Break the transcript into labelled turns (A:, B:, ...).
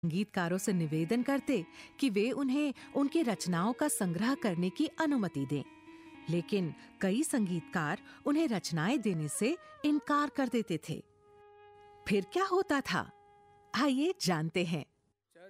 A: संगीतकारों से निवेदन करते कि वे उन्हें उनकी रचनाओं का संग्रह करने की अनुमति दें, लेकिन कई संगीतकार उन्हें रचनाएं देने से इनकार कर देते थे। फिर क्या होता था, आइए जानते हैं।